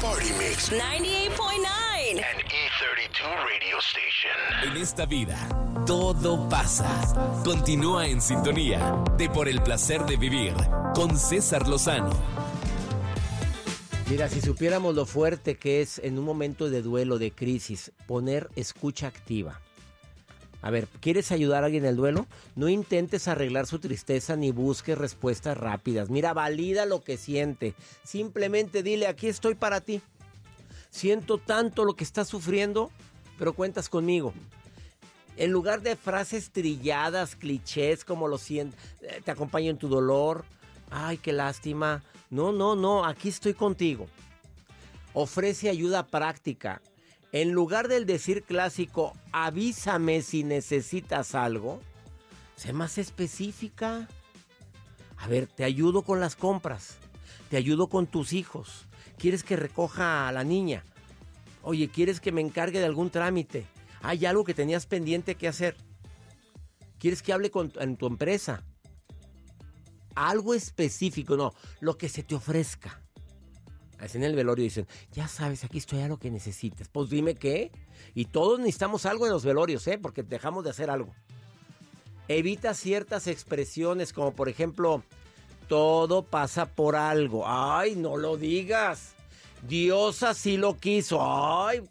Party Mix 98.9 and E32 Radio Station. En esta vida, todo pasa. Continúa en sintonía de Por el Placer de Vivir con César Lozano. Mira, si supiéramos lo fuerte que es en un momento de duelo, de crisis, poner escucha activa. A ver, ¿quieres ayudar a alguien en el duelo? No intentes arreglar su tristeza ni busques respuestas rápidas. Mira, valida lo que siente. Simplemente dile, aquí estoy para ti. Siento tanto lo que estás sufriendo, pero cuentas conmigo. En lugar de frases trilladas, clichés como lo siento, te acompaño en tu dolor. Ay, qué lástima. No, aquí estoy contigo. Ofrece ayuda práctica. En lugar del decir clásico, avísame si necesitas algo, sé más específica. A ver, te ayudo con las compras, te ayudo con tus hijos. ¿Quieres que recoja a la niña? Oye, ¿quieres que me encargue de algún trámite? ¿Hay algo que tenías pendiente que hacer? ¿Quieres que hable en tu empresa? Algo específico, no, lo que se te ofrezca. Así en el velorio dicen, ya sabes, aquí estoy a lo que necesites. Pues dime qué. Y todos necesitamos algo en los velorios, porque dejamos de hacer algo. Evita ciertas expresiones como por ejemplo, todo pasa por algo. Ay, no lo digas. Dios así lo quiso. Ay,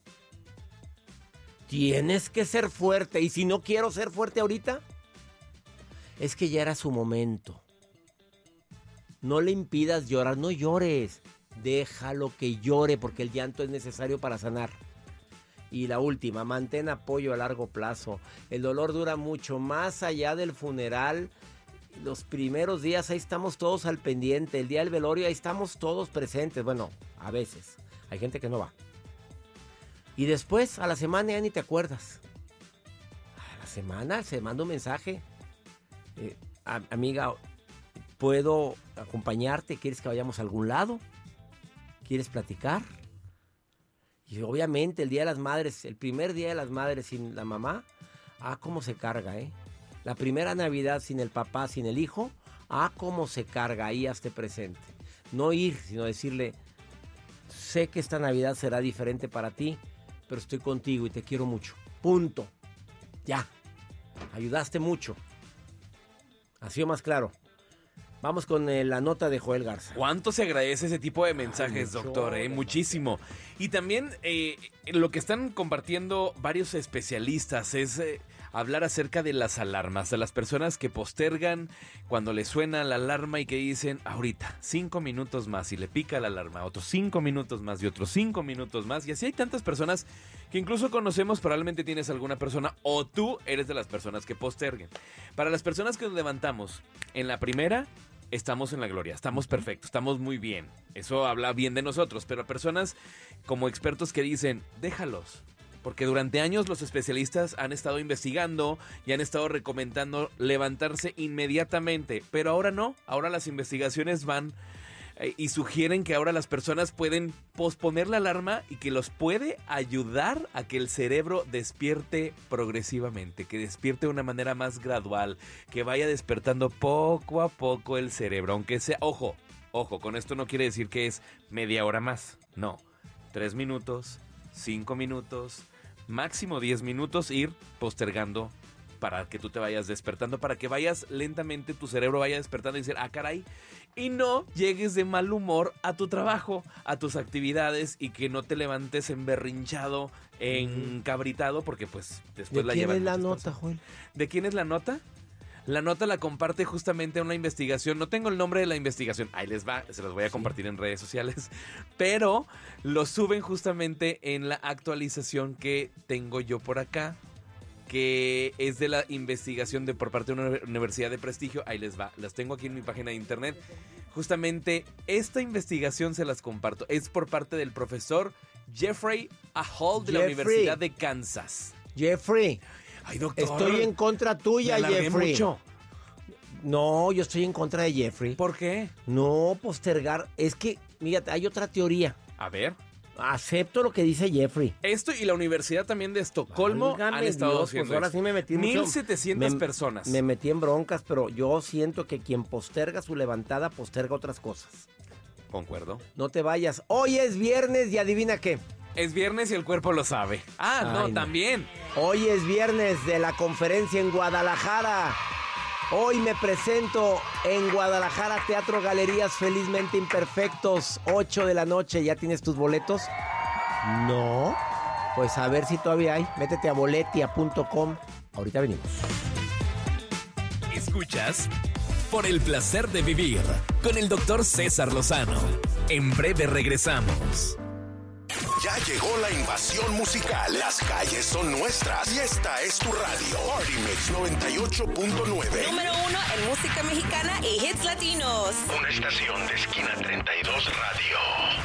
tienes que ser fuerte. Y si no quiero ser fuerte ahorita, es que ya era su momento. No le impidas llorar, no llores. Déjalo que llore porque el llanto es necesario para sanar. Y la última, mantén apoyo a largo plazo. El dolor dura mucho más allá del funeral. Los primeros días ahí estamos todos al pendiente. El día del velorio ahí estamos todos presentes. Bueno, a veces. Hay gente que no va. Y después, a la semana ya ni te acuerdas. A la semana se manda un mensaje. Amiga, ¿puedo acompañarte? ¿Quieres que vayamos a algún lado? ¿Quieres platicar? Y obviamente el Día de las Madres, el primer Día de las Madres sin la mamá, cómo se carga, La primera Navidad sin el papá, sin el hijo, cómo se carga, ahí hazte presente. No ir, sino decirle, sé que esta Navidad será diferente para ti, pero estoy contigo y te quiero mucho. Punto. Ya. Ayudaste mucho. ¿Ha sido más claro? Vamos con la nota de Joel Garza. ¿Cuánto se agradece ese tipo de mensajes, doctor? Muchísimo. Y también lo que están compartiendo varios especialistas es hablar acerca de las alarmas, de las personas que postergan cuando les suena la alarma y que dicen, ahorita, 5 minutos más, y le pica la alarma, otros 5 minutos más y otros 5 minutos más. Y así hay tantas personas que incluso conocemos, probablemente tienes alguna persona o tú eres de las personas que posterguen. Para las personas que nos levantamos en la primera, estamos en la gloria, estamos perfectos, estamos muy bien. Eso habla bien de nosotros, pero personas como expertos que dicen, déjalos. Porque durante años los especialistas han estado investigando y han estado recomendando levantarse inmediatamente. Pero ahora no, ahora las investigaciones van y sugieren que ahora las personas pueden posponer la alarma y que los puede ayudar a que el cerebro despierte progresivamente, que despierte de una manera más gradual, que vaya despertando poco a poco el cerebro, aunque sea, ojo, con esto no quiere decir que es media hora más, no, 3 minutos, 5 minutos, máximo 10 minutos, ir postergando para que tú te vayas despertando, para que vayas lentamente, tu cerebro vaya despertando y decir, caray, y no llegues de mal humor a tu trabajo, a tus actividades y que no te levantes emberrinchado, encabritado, porque pues después la llevan. ¿De quién es la nota, Joel? ¿De quién es la nota? La nota la comparte justamente una investigación, no tengo el nombre de la investigación, ahí les va, se los voy a compartir en redes sociales, pero lo suben justamente en la actualización que tengo yo por acá, que es de la investigación por parte de una universidad de prestigio. Ahí les va, las tengo aquí en mi página de internet. Justamente esta investigación se las comparto. Es por parte del profesor Jeffrey Ahold de la Universidad de Kansas. Jeffrey, ay, doctor, estoy en contra tuya, Jeffrey. Mucho. No, yo estoy en contra de Jeffrey. ¿Por qué? No, postergar. Es que, mira, hay otra teoría. A ver. Acepto lo que dice Jeffrey. Esto y la Universidad también de Estocolmo han estado haciendo pues ahora sí me metí 1,700 personas. Me metí en broncas, pero yo siento que quien posterga su levantada posterga otras cosas. Concuerdo. No te vayas. Hoy es viernes y adivina qué. Es viernes y el cuerpo lo sabe. No, también. Hoy es viernes de la conferencia en Guadalajara. Hoy me presento en Guadalajara, Teatro Galerías Felizmente Imperfectos, 8 de la noche. ¿Ya tienes tus boletos? No. Pues a ver si todavía hay. Métete a boletia.com. Ahorita venimos. Escuchas Por el Placer de Vivir con el Dr. César Lozano. En breve regresamos. Ya llegó la invasión musical. Las calles son nuestras y esta es tu radio. Party Mix 98.9. Número 1 en música mexicana y hits latinos. Una estación de Esquina 32 Radio.